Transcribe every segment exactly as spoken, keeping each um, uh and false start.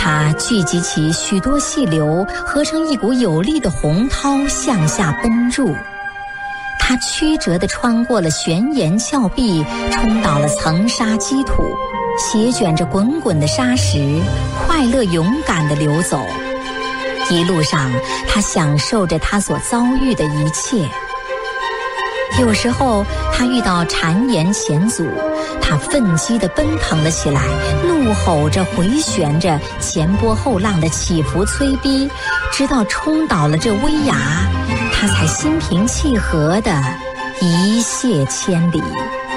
它聚集起许多细流，合成一股有力的洪涛向下奔入。它曲折地穿过了悬岩峭壁，冲倒了层沙积土，斜卷着滚滚的沙石，快乐勇敢地流走。一路上，它享受着它所遭遇的一切。有时候，它遇到谗言险阻，它奋激地奔腾了起来，怒吼着，回旋着，前波后浪的起伏催逼，直到冲倒了这危崖，它才心平气和地一泻千里。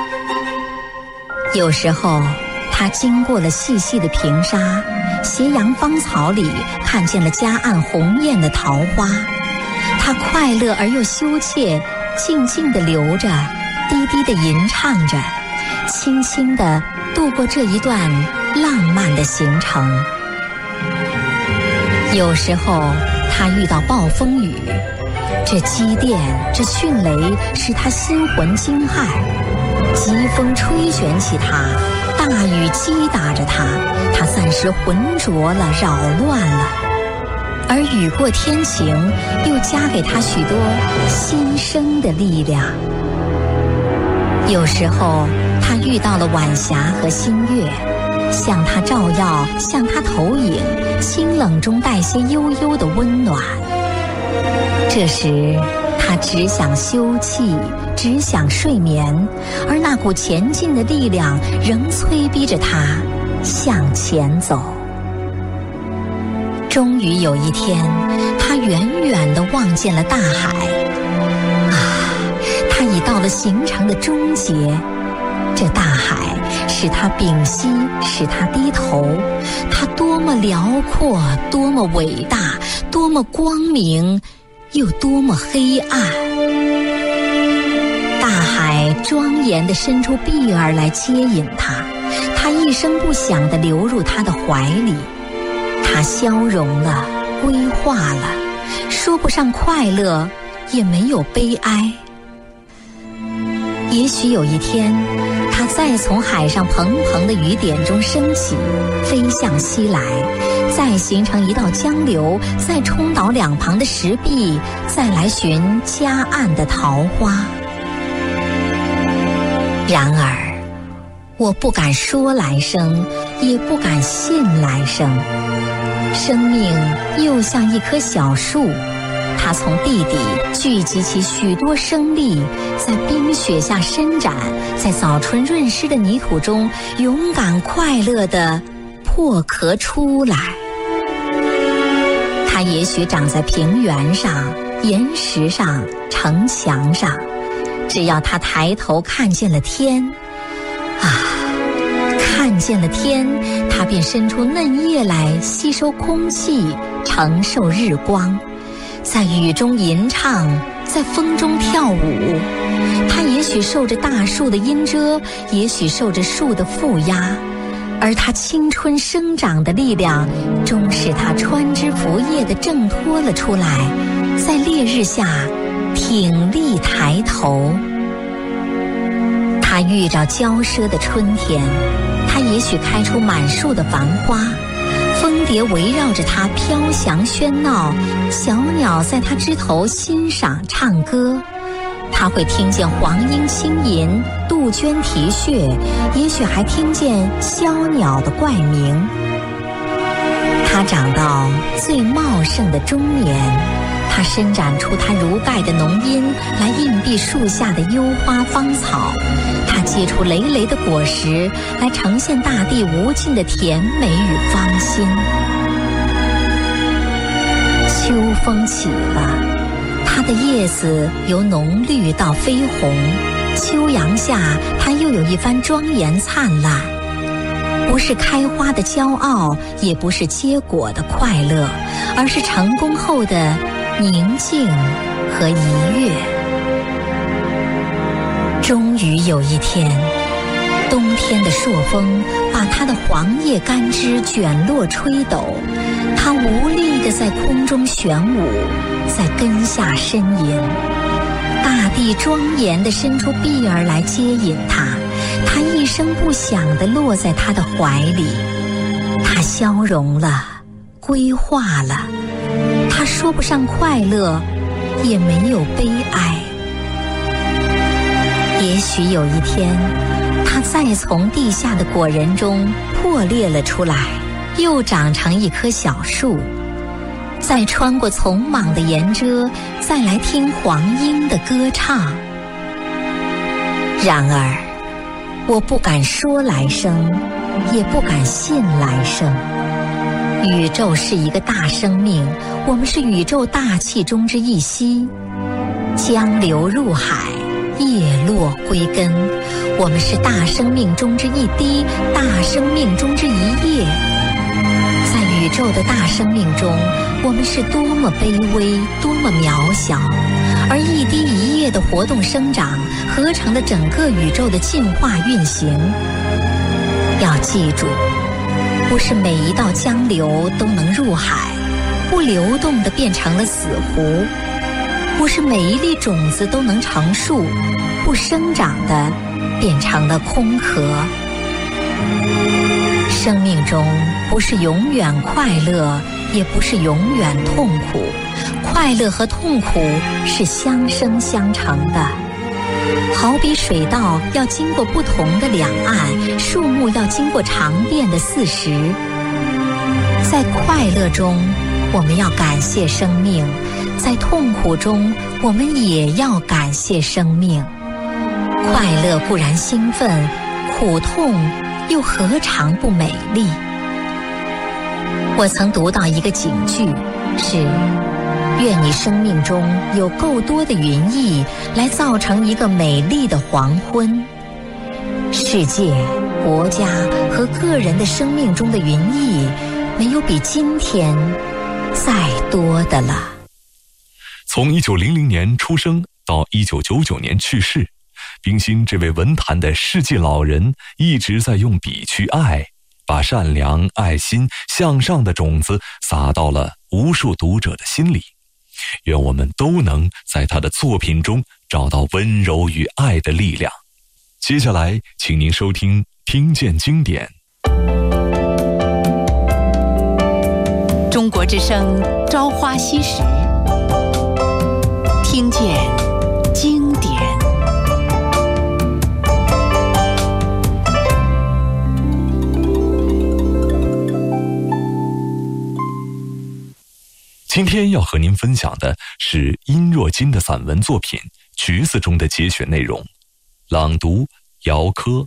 有时候，它经过了细细的平沙，斜阳芳草里看见了夹岸红艳的桃花，它快乐而又羞怯，静静地流着，低低地吟唱着，轻轻地度过这一段浪漫的行程。有时候他遇到暴风雨，这激电，这迅雷使他心魂惊骇，疾风吹卷起他，大雨击打着他，他暂时浑浊了，扰乱了。而雨过天晴，又加给他许多新生的力量。有时候他遇到了晚霞和新月，向他照耀，向他投影，清冷中带些悠悠的温暖。这时他只想休憩，只想睡眠，而那股前进的力量仍催逼着他向前走。终于有一天，他远远地望见了大海。啊，他已到了行程的终结。这大海使他屏息，使他低头。它多么辽阔，多么伟大，多么光明，又多么黑暗。大海庄严地伸出臂儿来接引他，他一声不响地流入他的怀里。它消融了，归化了，说不上快乐，也没有悲哀。也许有一天，它再从海上蓬蓬的雨点中升起，飞向西来，再形成一道江流，再冲倒两旁的石壁，再来寻夹岸的桃花。然而，我不敢说来生，也不敢信来生。生命又像一棵小树，它从地底聚集起许多生力，在冰雪下伸展，在早春润湿的泥土中勇敢快乐地破壳出来。它也许长在平原上、岩石上、城墙上，只要它抬头看见了天，啊，看见了天，它便伸出嫩叶来吸收空气，承受日光，在雨中吟唱，在风中跳舞。它也许受着大树的阴遮，也许受着树的负压，而它青春生长的力量终使它穿枝拂叶地挣脱了出来，在烈日下挺立抬头。它遇着骄奢的春天，它也许开出满树的繁花，蜂蝶围绕着它飘翔喧闹，小鸟在它枝头欣赏唱歌。它会听见黄莺轻吟，杜鹃啼血，也许还听见枭鸟的怪鸣。它长到最茂盛的中年，它伸展出它如盖的浓荫来映蔽树下的幽花芳草，它结出累累的果实来呈现大地无尽的甜美与芳馨。秋风起了，它的叶子由浓绿到绯红，秋阳下它又有一番庄严灿烂。不是开花的骄傲，也不是结果的快乐，而是成功后的宁静和愉悦。终于有一天，冬天的朔风把它的黄叶干枝卷落吹抖，它无力地在空中旋舞，在根下呻吟。大地庄严地伸出臂儿来接引它，它一声不响地落在他的怀里，它消融了， 规划了，它说不上快乐，也没有悲哀。也许有一天，它再从地下的果仁中破裂了出来，又长成一棵小树，再穿过丛莽的岩遮，再来听黄莺的歌唱。然而，我不敢说来生，也不敢信来生。宇宙是一个大生命，我们是宇宙大气中之一息，江流入海，叶落归根，我们是大生命中之一滴，大生命中之一叶。在宇宙的大生命中，我们是多么卑微，多么渺小，而一滴一叶的活动生长，合成了整个宇宙的进化运行。要记住，不是每一道江流都能入海，不流动的变成了死湖；不是每一粒种子都能成树，不生长的变成了空壳。生命中不是永远快乐，也不是永远痛苦，快乐和痛苦是相生相成的。好比水道要经过不同的两岸，树木要经过长变的四时。在快乐中，我们要感谢生命；在痛苦中，我们也要感谢生命。快乐固然兴奋，苦痛又何尝不美丽？我曾读到一个警句，是愿你生命中有够多的云翳，来造成一个美丽的黄昏。世界、国家和个人的生命中的云翳，没有比今天再多的了。 从一九零零年出生到一九九九年去世，冰心这位文坛的世纪老人一直在用笔去爱，把善良、爱心、向上的种子撒到了无数读者的心里。愿我们都能在他的作品中找到温柔与爱的力量。接下来请您收听听见经典。 中国之声朝花夕拾，听见经典。 今天要和您分享的是殷若金的散文作品《橘子》中的节选内容，朗读姚科。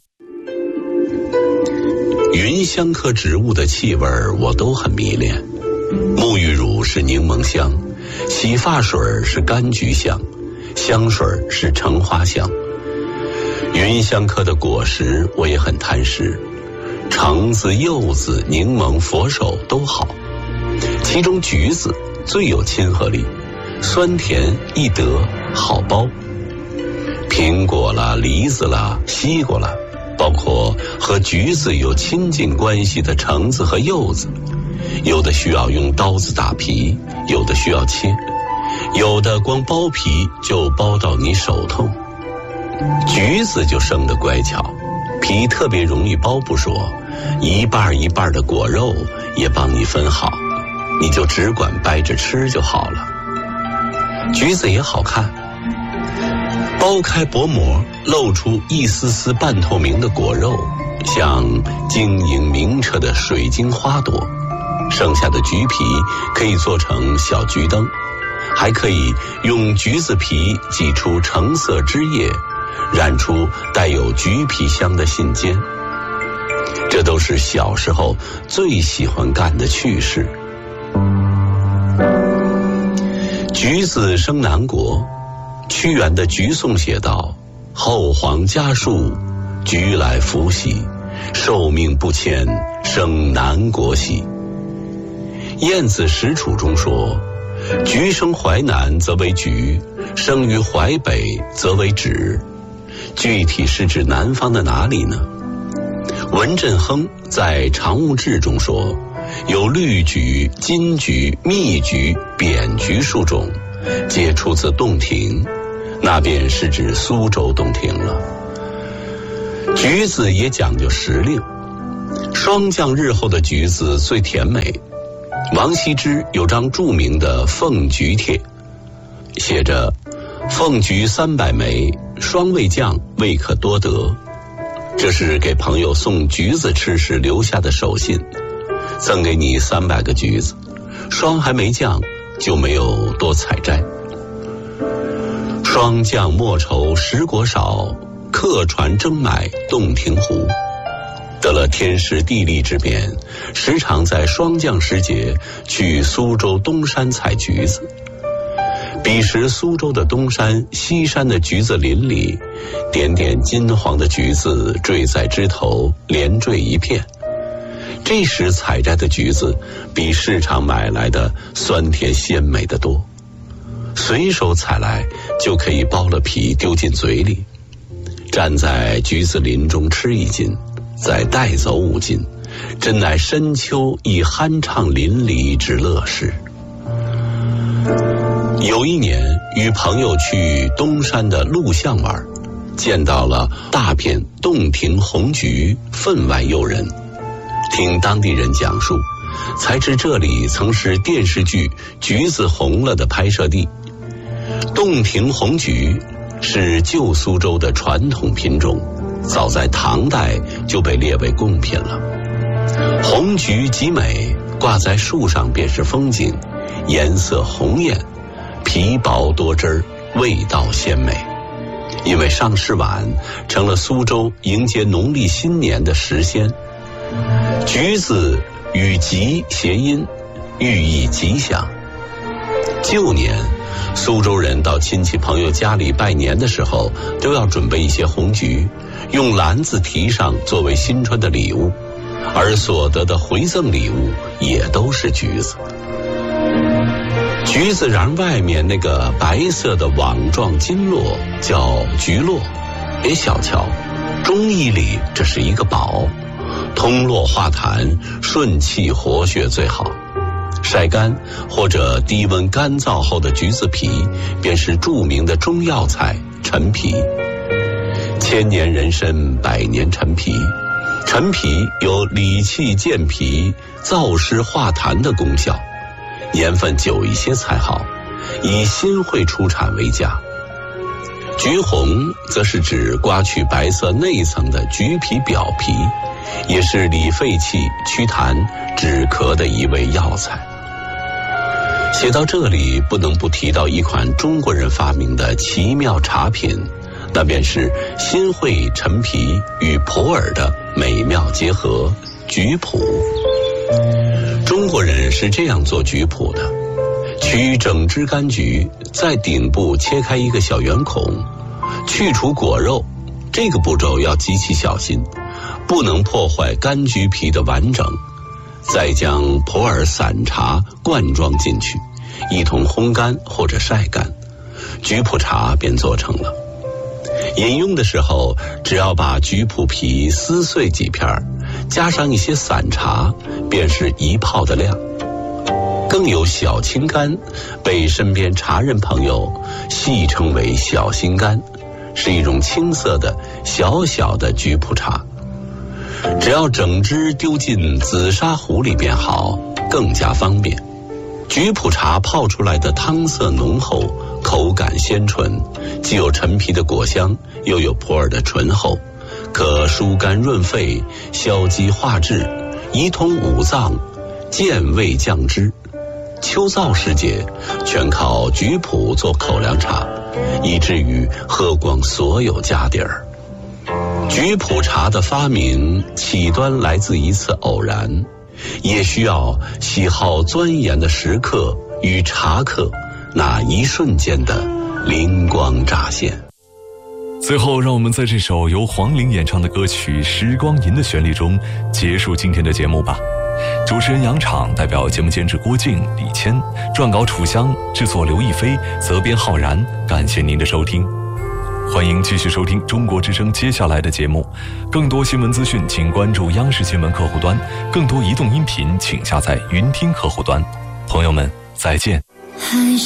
芸香科植物的气味我都很迷恋，沐浴乳是柠檬香，洗发水是柑橘香，香水是橙花香。芸香科的果实我也很贪食，橙子、柚子、柠檬、佛手都好，其中橘子最有亲和力，酸甜易得，好包。苹果啦、梨子啦、西瓜啦，包括和橘子有亲近关系的橙子和柚子，有的需要用刀子打皮，有的需要切，有的光剥皮就剥到你手痛。橘子就生得乖巧，皮特别容易剥不说，一半一半的果肉也帮你分好，你就只管掰着吃就好了。橘子也好看，剥开薄膜，露出一丝丝半透明的果肉，像晶莹明澈的水晶花朵。剩下的橘皮可以做成小橘灯，还可以用橘子皮挤出橙色汁液，染出带有橘皮香的信笺。这都是小时候最喜欢干的趣事。橘子生南国，屈原的《橘颂》写道：后黄家树，橘来福兮，寿命不迁，生南国兮。晏子使楚中说：橘生淮南则为橘，生于淮北则为枳。具体是指南方的哪里呢？文振亨在《常物志》中说，有绿橘、金橘、蜜橘、扁橘数种，皆出自洞庭，那便是指苏州洞庭了。橘子也讲究时令，霜降日后的橘子最甜美， 王羲之有张著名的凤菊帖，写着凤菊三百枚，霜未降，未可多得。这是给朋友送橘子吃时留下的手信，赠给你三百个橘子，霜还没降，就没有多采摘。霜降莫愁时果少，客船争买洞庭湖。得了天时地利之便，时常在霜降时节去苏州东山采橘子。彼时苏州的东山、西山的橘子林里，点点金黄的橘子坠在枝头，连缀一片。这时采摘的橘子比市场买来的酸甜鲜美得多，随手采来就可以剥了皮丢进嘴里，站在橘子林中吃一斤，再带走五斤，真乃深秋亦酣畅淋漓之乐事。有一年与朋友去东山的鹿巷玩，见到了大片洞庭红菊，分外诱人。听当地人讲述，才知这里曾是电视剧《橘子红了》的拍摄地。洞庭红菊是旧苏州的传统品种，早在唐代就被列为贡品了。红菊极美，挂在树上便是风景，颜色红艳，皮薄多汁儿，味道鲜美。因为上市晚，成了苏州迎接农历新年的时鲜。橘子与吉谐音，寓意吉祥。旧年苏州人到亲戚朋友家里拜年的时候，都要准备一些红菊，用篮子提上作为新春的礼物，而所得的回赠礼物也都是橘子。橘子瓤外面那个白色的网状经络叫橘络，别小瞧，中医里这是一个宝，通络化痰，顺气活血最好。晒干或者低温干燥后的橘子皮，便是著名的中药材陈皮。千年人参，百年陈皮。陈皮有理气健脾、燥湿化痰的功效，年份久一些才好，以新会出产为佳。橘红则是指刮去白色内层的橘皮表皮，也是理肺气、祛痰、止咳的一味药材。写到这里，不能不提到一款中国人发明的奇妙茶品，那便是新会陈皮与普洱的美妙结合——橘普。中国人是这样做橘普的：取整只柑橘，在顶部切开一个小圆孔，去除果肉。这个步骤要极其小心，不能破坏柑橘皮的完整。再将普洱散茶灌装进去，一同烘干或者晒干，橘普茶便做成了。饮用的时候，只要把橘普皮撕碎几片，加上一些散茶，便是一泡的量。更有小青柑，被身边茶人朋友戏称为小心柑，是一种青色的小小的橘普茶。只要整只丢进紫砂壶里便好，更加方便。橘普茶泡出来的汤色浓厚，口感鲜醇，既有陈皮的果香，又有普洱的醇厚，可疏肝润肺、消积化滞、移通五脏、健胃降脂。秋燥时节，全靠橘普做口粮茶，以至于喝光所有家底儿。橘普茶的发明起端来自一次偶然，也需要喜好钻研的食客与茶客那一瞬间的灵光乍现。 最后，让我们在这首由黄龄演唱的歌曲《时光吟》的旋律中结束今天的节目吧。主持人杨昶，代表节目监制郭靖、李谦，撰稿楚香，制作刘亦菲，责编浩然。感谢您的收听。欢迎继续收听中国之声接下来的节目，更多新闻资讯请关注央视新闻客户端，更多移动音频请下载云听客户端。朋友们，再见。